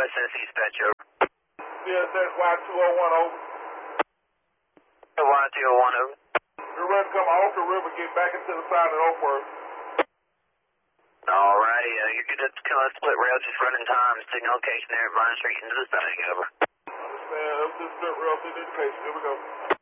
West Tennessee dispatch, over. Yeah, that's Y201 over. Y201, over. We're ready to come off the river, get back into the side of Oakworth. Alrighty, you're good to come on split rail, just running time, signal location there at Vine Street into the side, over. Understand, up to the split rail, indication, here we go.